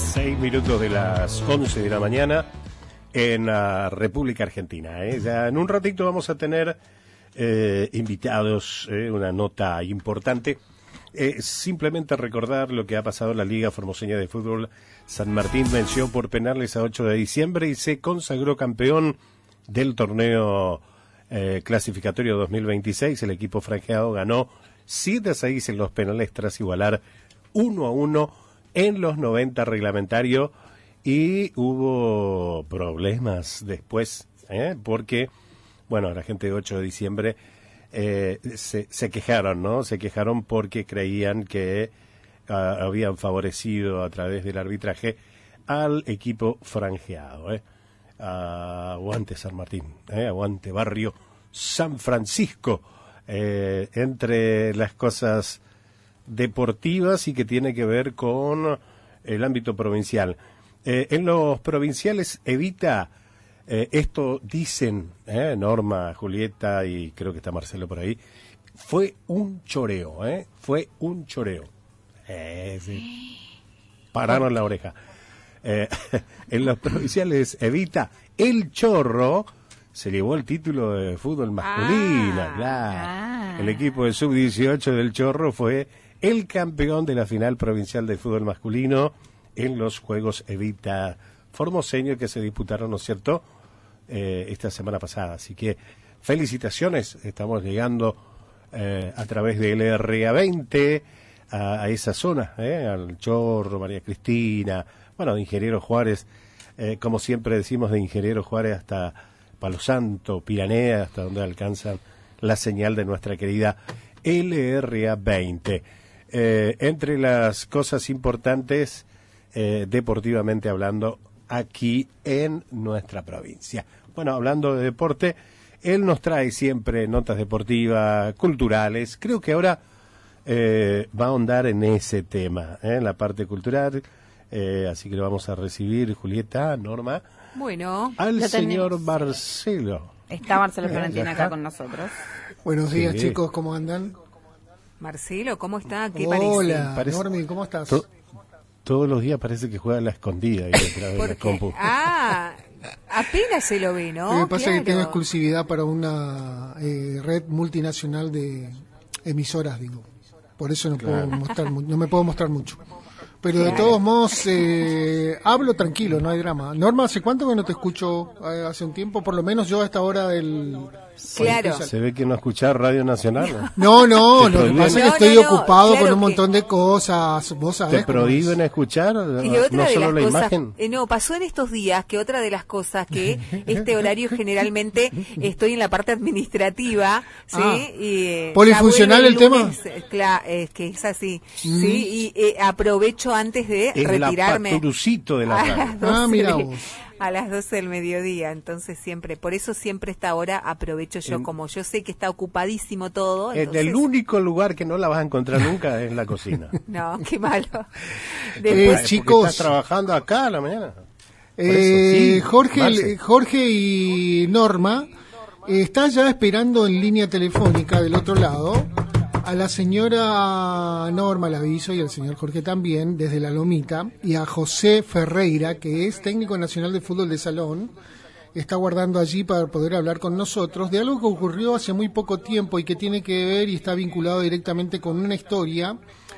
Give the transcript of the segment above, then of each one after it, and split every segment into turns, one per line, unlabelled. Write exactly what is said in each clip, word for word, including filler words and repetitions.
Seis minutos de las once de la mañana en la República Argentina. ¿eh? Ya en un ratito vamos a tener eh, invitados, eh, una nota importante. Eh, simplemente recordar lo que ha pasado en la Liga Formoseña de Fútbol. San Martín venció por penales a ocho de diciembre y se consagró campeón del torneo eh, clasificatorio dos mil veintiséis. El equipo franjeado ganó siete a seis en los penales tras igualar uno a uno en los noventa reglamentarios, y hubo problemas después, ¿eh? porque, bueno, la gente de ocho de diciembre eh, se, se quejaron, ¿no? Se quejaron porque creían que uh, habían favorecido a través del arbitraje al equipo franjeado, ¿eh? Uh, aguante San Martín, ¿eh? Aguante Barrio San Francisco, eh, entre las cosas deportivas y que tiene que ver con el ámbito provincial. Eh, en los provinciales, Evita, eh, esto dicen, eh, Norma, Julieta y creo que está Marcelo por ahí, fue un choreo, eh, fue un choreo. Eh, sí. Pararon la oreja. Eh, en los provinciales, Evita, el Chorro se llevó el título de fútbol masculino, ah, claro. Ah. El equipo de sub dieciocho del Chorro fue el campeón de la final provincial de fútbol masculino en los Juegos Evita Formoseño que se disputaron, ¿no es cierto?, eh, esta semana pasada. Así que felicitaciones, estamos llegando eh, a través de L R A veinte a, a esa zona, eh, al Chorro, María Cristina, bueno, de Ingeniero Juárez, eh, como siempre decimos, de Ingeniero Juárez hasta Palo Santo, Piranea, hasta donde alcanzan la señal de nuestra querida L R A veinte. Eh, entre las cosas importantes, eh, deportivamente hablando, aquí en nuestra provincia. Bueno, hablando de deporte, él nos trae siempre notas deportivas, culturales. Creo que ahora eh, va a ahondar en ese tema, ¿eh? En la parte cultural. Eh, así que lo vamos a recibir, Julieta, Norma.
Bueno,
al señor Marcelo.
Está Marcelo Florentino acá con nosotros.
Buenos días,
sí.
Chicos, ¿cómo andan?
Marcelo, ¿cómo está? ¿Qué
Hola,
parece?
Normi, ¿cómo estás?
To- todos los días parece que juega a la escondida ahí detrás de la compu.
Ah, apenas se lo ve, ¿no?
Lo que pasa
claro.
es que tengo exclusividad para una eh, red multinacional de emisoras, digo. Por eso no
Claro.
puedo mostrar, mu- no me puedo mostrar mucho. Pero
Claro.
de todos modos, eh, hablo tranquilo, no hay drama. Norma, ¿hace cuánto que no te escucho? Eh, hace un tiempo, por lo menos yo a esta hora del...
Claro.
Se ve que no escuchás Radio Nacional.
No, no,
Te
lo que
prohíben-
pasa es que
No,
estoy
no, no,
ocupado
claro
con un
que-
montón de cosas, vos sabés.
¿Te
cómo es.
prohíben escuchar?
Y otra
No
de
solo
las
la
cosas,
imagen.
eh, no, pasó en estos días que otra de las cosas que este horario generalmente estoy en la parte administrativa, ¿sí?
Ah,
y, eh,
¿polifuncional
ya vuelve
el
lunes, eh, Claro, es que es así, ¿sí? Y eh, aprovecho antes de
Es
retirarme.
la paturucito de la
a
radio.
las doce
Ah, mira
de-
vos.
a las doce del mediodía, entonces siempre, por eso siempre esta hora aprovecho yo,
En-
como yo sé que está ocupadísimo todo.
En
Entonces,
el único lugar que no la vas a encontrar nunca es en la cocina.
no, qué malo.
Eh,
Después,
Porque
chicos.
estás trabajando acá a la mañana. Por
Eh,
eso, sí,
Jorge,
Marce.
Jorge y Norma eh, está ya esperando en línea telefónica del otro lado a la señora Norma, la aviso, y al señor Jorge también, desde La Lomita, y a José Ferreira, que es técnico nacional de fútbol de salón. Está guardando allí para poder hablar con nosotros de algo que ocurrió hace muy poco tiempo y que tiene que ver y está vinculado directamente con una historia,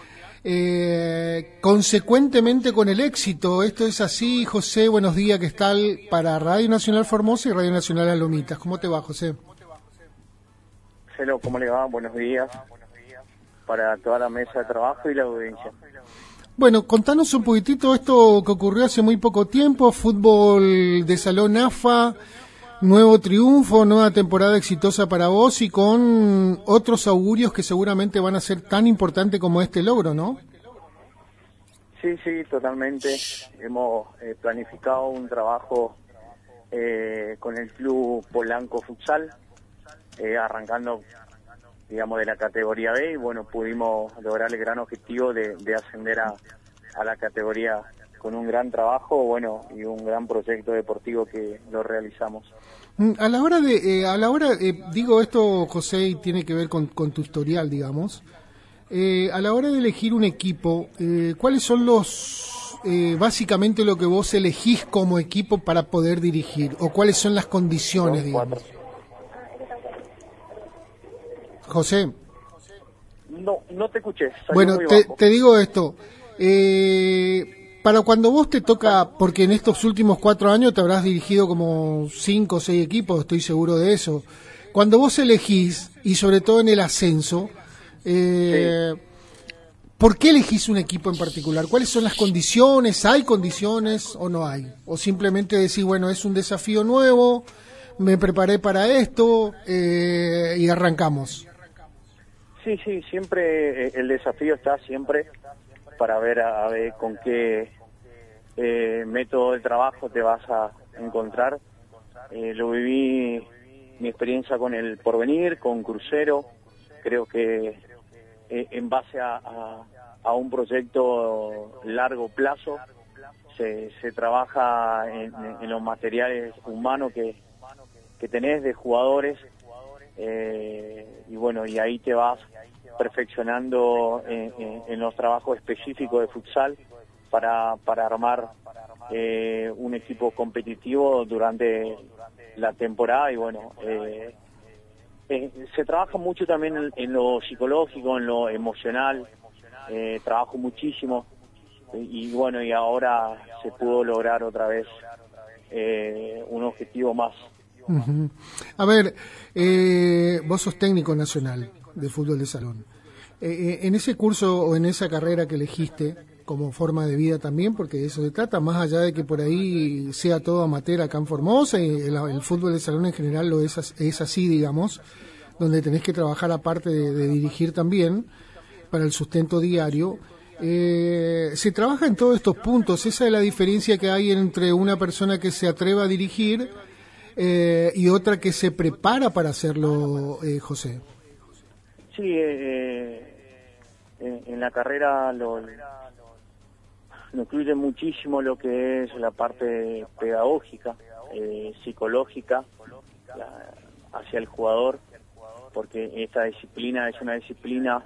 eh, consecuentemente con el éxito. Esto es así. José, buenos días, ¿qué tal? Para Radio Nacional Formosa y Radio Nacional Las Lomitas. ¿Cómo te va, José?
Hello, ¿cómo le va? Buenos días para toda la mesa de trabajo y la audiencia.
Bueno, contanos un poquitito esto que ocurrió hace muy poco tiempo, fútbol de salón A F A, nuevo triunfo, nueva temporada exitosa para vos y con otros augurios que seguramente van a ser tan importantes como este logro, ¿no?
Sí, sí, totalmente. Hemos eh, planificado un trabajo eh, con el club Polanco Futsal, eh, arrancando, digamos, de la categoría B, y bueno, pudimos lograr el gran objetivo de, de ascender a, a la categoría con un gran trabajo, bueno, y un gran proyecto deportivo que lo realizamos.
A la hora de, eh, a la hora, eh, digo esto, José, y tiene que ver con, con tu historial, digamos. Eh, a la hora de elegir un equipo, eh, ¿cuáles son los eh, básicamente lo que vos elegís como equipo para poder dirigir? ¿O cuáles son las condiciones, digamos? José.
No, no te escuché.
Bueno, te, te digo esto. Eh, para cuando vos te toca, porque en estos últimos cuatro años te habrás dirigido como cinco o seis equipos, estoy seguro de eso. Cuando vos elegís, y sobre todo en el ascenso, eh, sí. ¿por qué elegís un equipo en particular? ¿Cuáles son las condiciones? ¿Hay condiciones o no hay? O simplemente decís, bueno, es un desafío nuevo, me preparé para esto eh, y arrancamos.
Sí, sí, siempre eh, el desafío está siempre para ver a, a ver con qué eh, método de trabajo te vas a encontrar. Eh, lo viví, mi experiencia con el Porvenir, con Crucero, creo que eh, en base a, a, a un proyecto largo plazo se, se trabaja en, en los materiales humanos que, que tenés de jugadores. Eh, y bueno, y ahí te vas perfeccionando en, en, en los trabajos específicos de futsal para, para armar eh, un equipo competitivo durante la temporada. Y bueno, eh, eh, se trabaja mucho también en, en lo psicológico, en lo emocional, eh, trabajo muchísimo y, y bueno, y ahora se pudo lograr otra vez eh, un objetivo más.
Uh-huh. A ver, eh, vos sos técnico nacional de fútbol de salón. Eh, en ese curso o en esa carrera que elegiste como forma de vida también, porque de eso se trata, más allá de que por ahí sea todo amateur acá en Formosa, y el, el fútbol de salón en general lo es, es así, digamos, donde tenés que trabajar aparte de, de dirigir también para el sustento diario. Eh, se trabaja en todos estos puntos. Esa es la diferencia que hay entre una persona que se atreva a dirigir Eh, y otra que se prepara para hacerlo, eh, José.
Sí, eh, eh, en la carrera lo, lo incluye muchísimo lo que es la parte pedagógica, eh, psicológica la, hacia el jugador, porque esta disciplina es una disciplina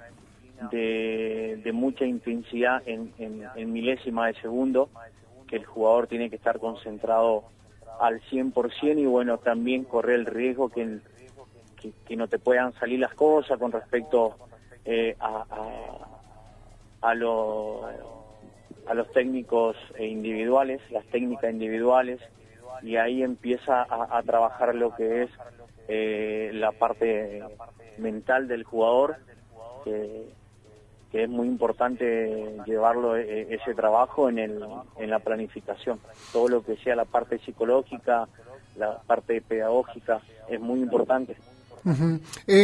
de, de mucha intensidad en, en, en milésima de segundo, que el jugador tiene que estar concentrado al cien por ciento y bueno, también correr el riesgo que, que, que no te puedan salir las cosas con respecto eh, a, a, a, lo, a los técnicos individuales, las técnicas individuales, y ahí empieza a, a trabajar lo que es eh, la parte mental del jugador, que que es muy importante llevarlo eh, ese trabajo en el en la planificación. Todo lo que sea la parte psicológica, la parte pedagógica, es muy importante.
Uh-huh.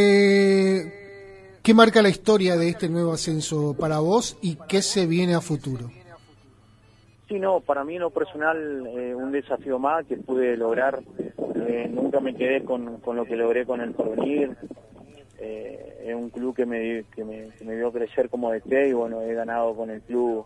Eh, ¿Qué marca la historia de este nuevo ascenso para vos y qué se viene a futuro?
Sí, no, para mí en lo personal eh, un desafío más que pude lograr. Eh, nunca me quedé con, con lo que logré con el Porvenir. Eh, es un club que me, que me que me vio crecer como D T y bueno, he ganado con el club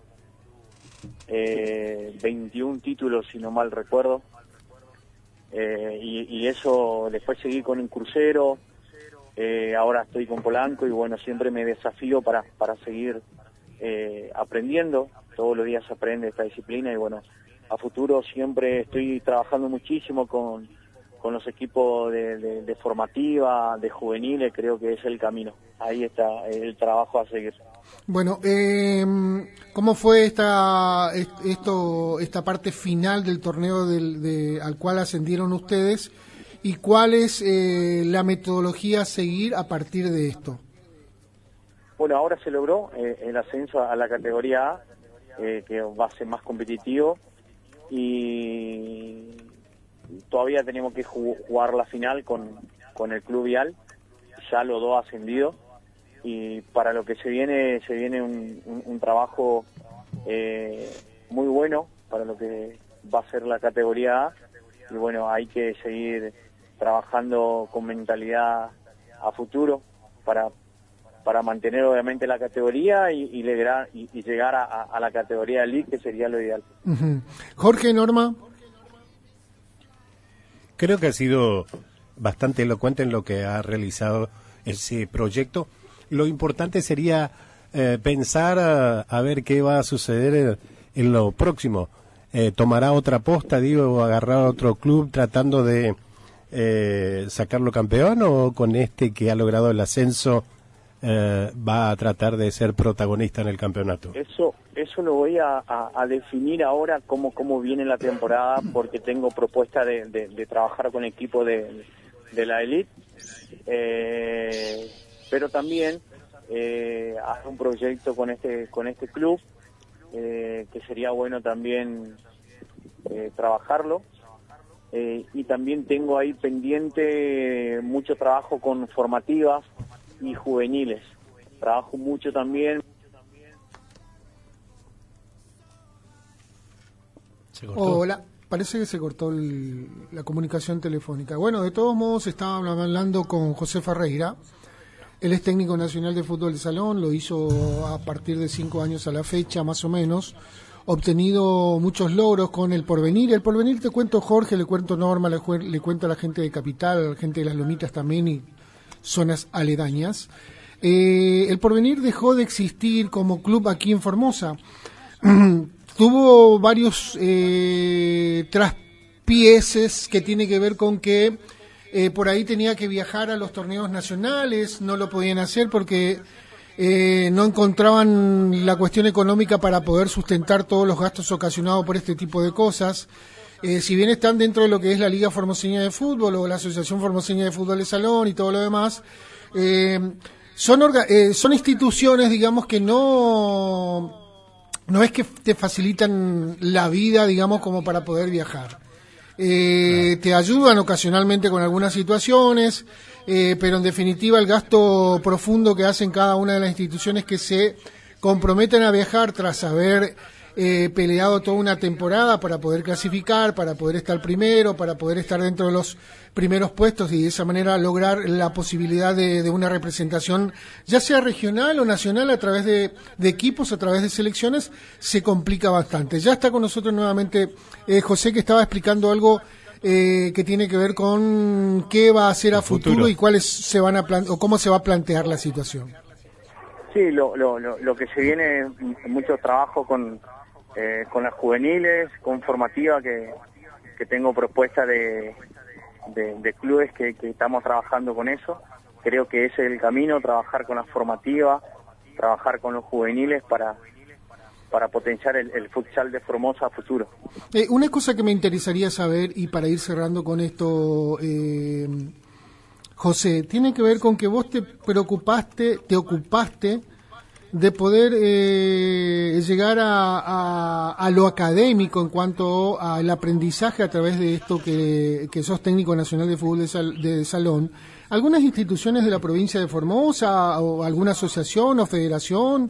eh, veintiún títulos si no mal recuerdo, eh, y, y eso después seguí con un Crucero, eh, ahora estoy con Polanco y bueno, siempre me desafío para, para seguir eh, aprendiendo. Todos los días se aprende esta disciplina y bueno, a futuro siempre estoy trabajando muchísimo con con los equipos de, de, de formativa, de juveniles, creo que es el camino. Ahí está el trabajo a seguir.
Bueno, eh, ¿cómo fue esta esto esta parte final del torneo del, de, al cual ascendieron ustedes? ¿Y cuál es eh, la metodología a seguir a partir de esto?
Bueno, ahora se logró eh, el ascenso a la categoría A, eh, que va a ser más competitivo, y todavía tenemos que jugar la final con, con el Club Vial, ya los dos ascendidos, y para lo que se viene, se viene un, un, un trabajo eh, muy bueno para lo que va a ser la categoría A, y bueno, hay que seguir trabajando con mentalidad a futuro para para mantener obviamente la categoría y, y, lograr, y, y llegar a, a la categoría de League, que sería lo ideal.
Uh-huh. Jorge, Norma.
Creo que ha sido bastante elocuente en lo que ha realizado ese proyecto. Lo importante sería eh, pensar a, a ver qué va a suceder en lo próximo? Eh, ¿Tomará otra posta, digo, o agarrar otro club tratando de eh, sacarlo campeón, o con este que ha logrado el ascenso eh, va a tratar de ser protagonista en el campeonato?
Eso eso lo voy a, a, a definir ahora cómo, cómo viene la temporada, porque tengo propuesta de, de, de trabajar con equipo de, de la elite, eh, pero también eh, hacer un proyecto con este con este club, eh, que sería bueno también eh, trabajarlo. Eh, y también tengo ahí pendiente mucho trabajo con formativas y juveniles. Trabajo mucho también.
¿Se cortó?
Hola, parece que se cortó el- la comunicación telefónica. Bueno, de todos modos, estaba hablando con José Ferreira. Él es técnico nacional de fútbol de salón, lo hizo a partir de cinco años a la fecha, más o menos. Obtenido muchos logros con el Porvenir. El Porvenir, te cuento Jorge, le cuento Norma, le, jue- le cuento a la gente de Capital, a la gente de Las Lomitas también y zonas aledañas. Eh, el Porvenir dejó de existir como club aquí en Formosa. Tuvo varios eh, traspieces que tiene que ver con que eh, por ahí tenía que viajar a los torneos nacionales, no lo podían hacer porque eh, no encontraban la cuestión económica para poder sustentar todos los gastos ocasionados por este tipo de cosas. Eh, si bien están dentro de lo que es la Liga Formoseña de Fútbol o la Asociación Formoseña de Fútbol de Salón y todo lo demás, eh, son, orga- eh, son instituciones, digamos, que no... no es que te facilitan la vida, digamos, como para poder viajar. Eh, te ayudan ocasionalmente con algunas situaciones, eh, pero en definitiva el gasto profundo que hacen cada una de las instituciones que se comprometen a viajar tras haber eh, peleado toda una temporada para poder clasificar, para poder estar primero, para poder estar dentro de los primeros puestos y de esa manera lograr la posibilidad de, de una representación, ya sea regional o nacional, a través de, de equipos, a través de selecciones, se complica bastante. Ya está con nosotros nuevamente eh, José, que estaba explicando algo eh, que tiene que ver con qué va a hacer a futuro,
futuro.
y cuáles se van a plan- o cómo se va a plantear la situación.
Sí, lo, lo, lo, lo que se viene es mucho trabajo con, eh, con las juveniles, con formativa, que, que tengo propuesta de, de, de clubes que, que estamos trabajando con eso. Creo que ese es el camino, trabajar con las formativas, trabajar con los juveniles para, para potenciar el, el futsal de Formosa a futuro.
Eh, una cosa que me interesaría saber, y para ir cerrando con esto, eh, José, tiene que ver con que vos te preocupaste, te ocupaste de poder eh, llegar a, a, a lo académico en cuanto al aprendizaje a través de esto que, que sos técnico nacional de fútbol de, sal, de salón. ¿Algunas instituciones de la provincia de Formosa o alguna asociación o federación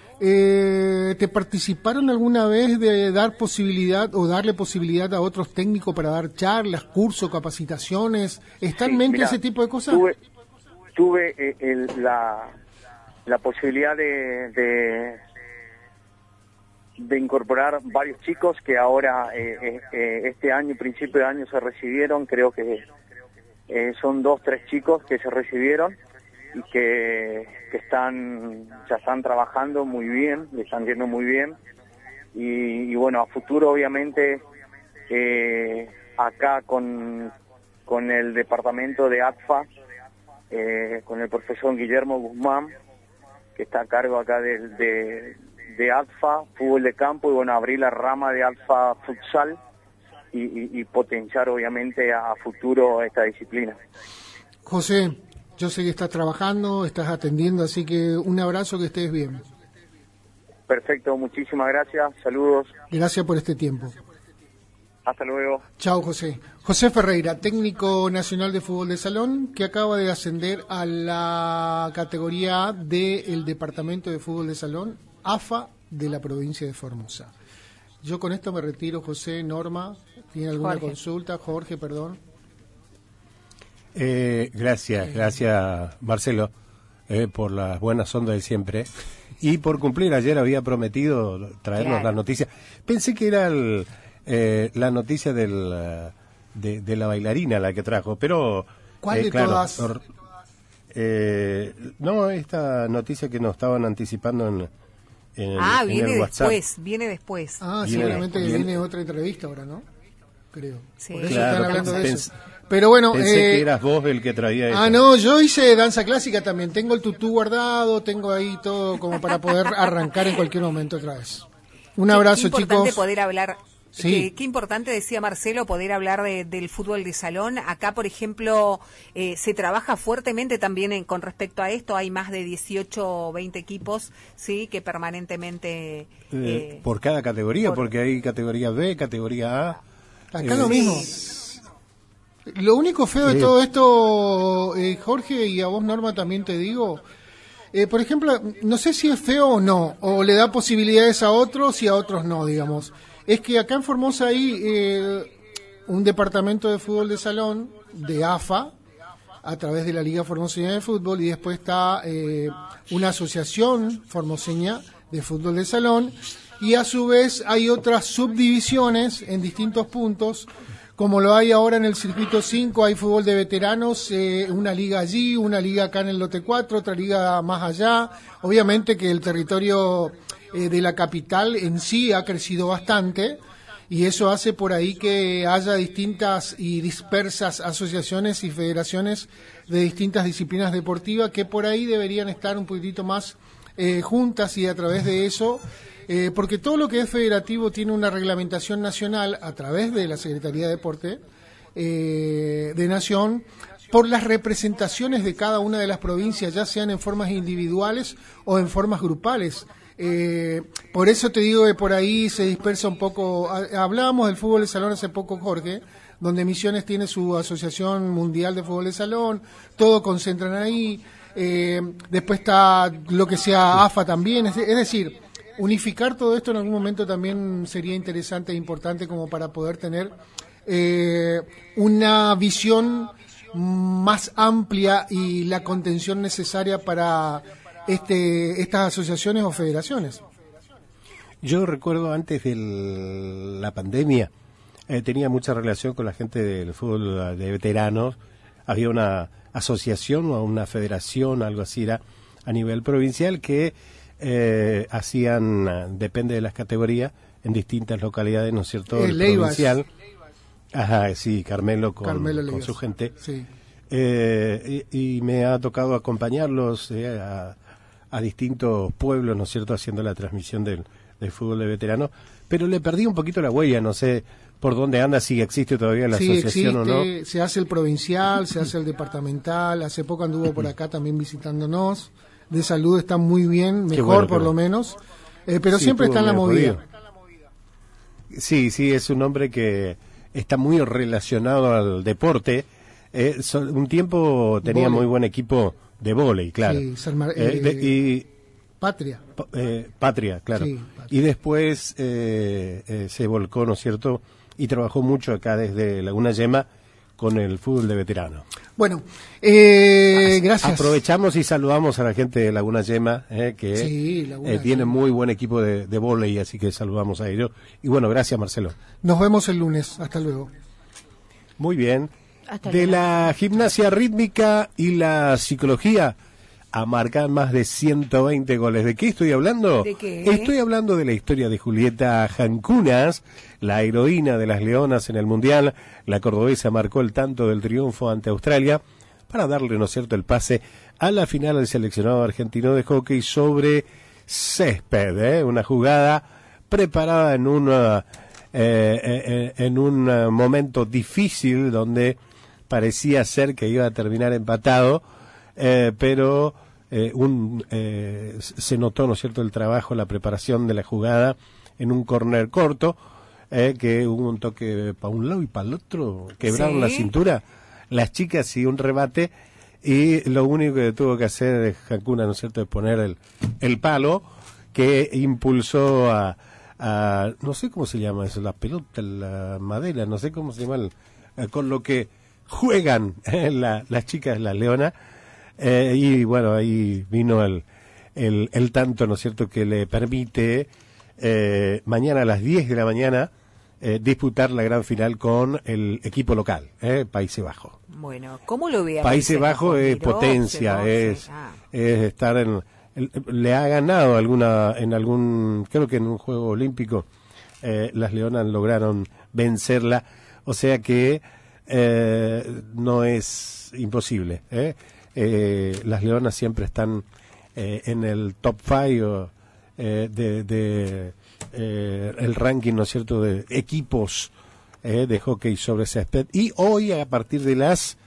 eh, te participaron alguna vez de dar posibilidad o darle posibilidad a otros técnicos para dar charlas, cursos, capacitaciones? ¿Está en
Sí,
mente
mirá,
ese tipo de cosas?
Tuve, tuve eh, el, la, la posibilidad de, de, de incorporar varios chicos que ahora, eh, eh, este año, principio de año, se recibieron. Creo que eh, son dos, tres chicos que se recibieron y que, que están ya están trabajando muy bien, le están yendo muy bien. Y, y bueno, a futuro, obviamente, eh, acá con, con el departamento de A T F A, eh, con el profesor Guillermo Guzmán, que está a cargo acá de, de, de A T F A, fútbol de campo, y bueno, abrir la rama de A T F A futsal y, y, y potenciar obviamente a, a futuro esta disciplina.
José, yo sé que estás trabajando, estás atendiendo, así que un abrazo, que estés bien.
Perfecto, muchísimas gracias, saludos,
Gracias por este tiempo.
hasta luego.
Chao, José. José Ferreira, técnico nacional de fútbol de salón, que acaba de ascender a la categoría A del Departamento de Fútbol de Salón, A F A, de la provincia de Formosa. Yo con esto me retiro, José. Norma, ¿tiene alguna
Jorge.
consulta? Jorge, perdón.
Eh, gracias, gracias Marcelo, eh, por las buenas ondas de siempre y por cumplir. Ayer había prometido traernos
Claro.
la noticia. Pensé que era el, eh, la noticia del, eh, de, de la bailarina la que trajo, pero...
¿Cuál
eh,
de
claro,
todas?
or- eh, no, esta noticia que nos estaban anticipando en, en el,
Ah,
en
viene
el WhatsApp.
después, viene después.
Ah,
Viene-
seguramente que
viene-
viene otra entrevista ahora, ¿no? Creo.
Sí.
Por eso
Claro,
están hablando de
pens-
eso. Pero bueno,
Pensé
eh,
que eras vos el que traía eso.
ah, no, yo hice danza clásica también. Tengo el tutú guardado, tengo ahí todo como para poder arrancar en cualquier momento otra vez. Un abrazo,
qué importante
chicos.
poder hablar.
Sí.
Qué, qué importante, decía Marcelo, poder hablar de- del fútbol de salón. Acá, por ejemplo, eh, se trabaja fuertemente también en- con respecto a esto. Hay más de dieciocho o veinte equipos, sí, que permanentemente.
Eh,
eh,
por cada categoría,
por-
porque hay categoría B, categoría A.
Acá
Eh,
lo mismo. Lo único feo de
Sí.
todo esto, eh, Jorge, y a vos, Norma, también te digo, eh, por ejemplo, no sé si es feo o no, o le da posibilidades a otros y a otros no, digamos. Es que acá en Formosa hay eh, un departamento de fútbol de salón, de A F A, a través de la Liga Formoseña de Fútbol, y después está eh, una asociación formoseña de fútbol de salón, y a su vez hay otras subdivisiones en distintos puntos, como lo hay ahora en el circuito cinco, hay fútbol de veteranos, eh, una liga allí, una liga acá en el lote cuatro, otra liga más allá. Obviamente que el territorio eh, de la capital en sí ha crecido bastante, y eso hace por ahí que haya distintas y dispersas asociaciones y federaciones de distintas disciplinas deportivas que por ahí deberían estar un poquitito más eh, juntas, y a través de eso, eh, porque todo lo que es federativo tiene una reglamentación nacional a través de la Secretaría de Deporte eh, de Nación, por las representaciones de cada una de las provincias, ya sean en formas individuales o en formas grupales. Eh, por eso te digo que por ahí se dispersa un poco. Ha- Hablábamos del fútbol de salón hace poco, Jorge, donde Misiones tiene su Asociación Mundial de Fútbol de Salón, todo concentran ahí. Eh, después está lo que sea A F A también, es, es decir, unificar todo esto en algún momento también sería interesante e importante como para poder tener eh, una visión más amplia y la contención necesaria para este estas asociaciones o federaciones.
Yo recuerdo antes de la pandemia, eh, tenía mucha relación con la gente del fútbol de veteranos. Había una asociación o una federación, algo así era, a nivel provincial, que eh, hacían, eh, depende de las categorías, en distintas localidades, ¿no es cierto?
Eh,
El
Leivas.
provincial. Ajá, sí, Carmelo con,
Carmelo
con
Leivas.
su gente.
Sí.
Eh, y, y me ha tocado acompañarlos eh, a, a distintos pueblos, ¿no es cierto?, haciendo la transmisión del, del fútbol de veteranos, pero le perdí un poquito la huella, no sé por dónde anda, si existe todavía la
Sí,
asociación
existe,
o no.
se hace el provincial, se hace el departamental, hace poco anduvo por acá también visitándonos, de salud está muy bien,
Qué
mejor
bueno,
por
qué
lo
bueno.
menos, eh, pero
Sí,
siempre
estuvo
está en la
medio
movida.
jodido. Sí, sí, es un hombre que está muy relacionado al deporte. Eh, so- un tiempo tenía
Vóley.
muy buen equipo de vóley, claro.
Sí, San Mar-
Eh, de-
eh,
y
Patria.
Pa- eh, Patria, claro.
Sí, Patria.
Y después eh, eh, se volcó, ¿no es cierto? Y trabajó mucho acá desde Laguna Yema con el fútbol de veterano.
Bueno, eh, gracias.
Aprovechamos y saludamos a la gente de Laguna Yema, eh, que
Sí, Laguna
eh, tiene
Yema.
muy buen equipo de, de vóley, así que saludamos a ellos. Y bueno, gracias, Marcelo.
Nos vemos el lunes. Hasta luego.
Muy bien.
Hasta
De
luego.
la gimnasia rítmica y la psicología a marcar más de ciento veinte goles. ¿De qué estoy hablando?
¿De qué?
Estoy hablando de la historia de Julieta Jancunas, la heroína de las Leonas en el Mundial. La cordobesa marcó el tanto del triunfo ante Australia para darle, ¿no es cierto?, el pase a la final del seleccionado argentino de hockey sobre césped, ¿eh? Una jugada preparada en una eh, eh, en un eh, momento difícil donde parecía ser que iba a terminar empatado, eh, pero eh, un, eh, se notó, ¿no es cierto?, el trabajo, la preparación de la jugada en un córner corto, eh, que hubo un toque para un lado y para el otro, quebraron
Sí.
la cintura las chicas y un rebate, y lo único que tuvo que hacer Jancuna, ¿no es cierto?, es poner el, el palo que impulsó a, a, no sé cómo se llama eso, la pelota, la madera, no sé cómo se llama, el- eh, con lo que juegan eh, la- las chicas, las leonas, eh, y bueno, ahí vino el, el, el tanto, ¿no es cierto?, que le permite eh, mañana a las diez de la mañana eh, disputar la gran final con el equipo local, eh, Países Bajos.
Bueno, ¿cómo lo ve? a
Países Bajos es
Miró,
potencia,
observó,
es,
sí. Ah.
es estar en, el, le ha ganado alguna en algún, creo que en un juego olímpico, eh, las Leonas lograron vencerla, o sea que eh, no es imposible, ¿eh? Eh, las Leonas siempre están eh, en el top five eh, de, de eh, el ranking, ¿no es cierto?, de equipos eh, de hockey sobre césped. Y hoy, a partir de las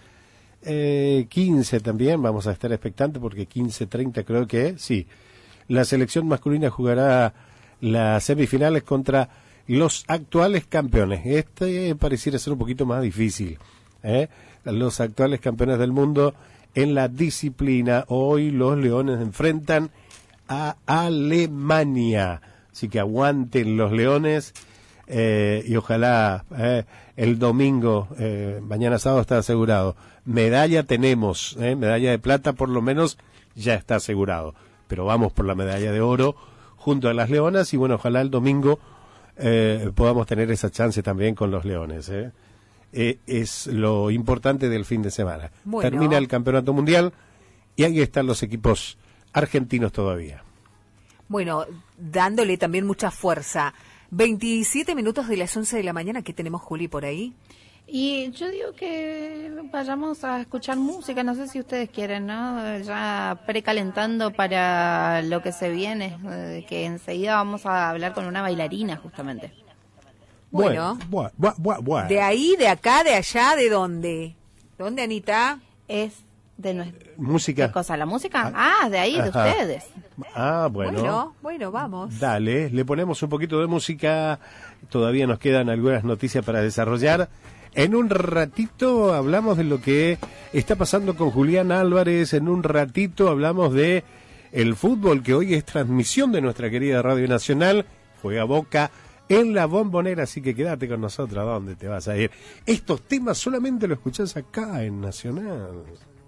eh, quince también, vamos a estar expectantes, porque quince treinta creo que, sí, la selección masculina jugará las semifinales contra los actuales campeones. Este pareciera ser un poquito más difícil, ¿eh? Los actuales campeones del mundo en la disciplina. Hoy los Leones enfrentan a Alemania, así que aguanten los Leones, eh, y ojalá eh, el domingo, eh, mañana sábado está asegurado. Medalla tenemos, eh, medalla de plata por lo menos ya está asegurado, pero vamos por la medalla de oro junto a las Leonas, y bueno, ojalá el domingo eh, podamos tener esa chance también con los Leones, eh. Eh, es lo importante del fin de semana. Bueno. Termina el campeonato mundial y ahí están los equipos argentinos todavía.
Bueno, dándole también mucha fuerza. veintisiete minutos de las once de la mañana, ¿qué tenemos, Juli, por ahí?
Y yo digo que vayamos a escuchar música, no sé si ustedes quieren, ¿no? Ya precalentando para lo que se viene, eh, que enseguida vamos a hablar con una bailarina, justamente.
Bueno,
bueno, bueno, bueno, bueno.
De ahí, de acá, de allá, ¿de dónde? ¿Dónde, Anita?
Es de nuestra...
¿Música?
¿Qué cosa? ¿La música? Ah, ah de ahí, Ajá. de ustedes.
Ah, bueno.
Bueno, bueno, vamos.
Dale, le ponemos un poquito de música. Todavía nos quedan algunas noticias para desarrollar. En un ratito hablamos de lo que está pasando con Julián Álvarez. En un ratito hablamos de el fútbol, que hoy es transmisión de nuestra querida Radio Nacional. Juega Boca en la Bombonera, así que quédate con nosotros. ¿A dónde te vas a ir? Estos temas solamente los escuchás acá en Nacional.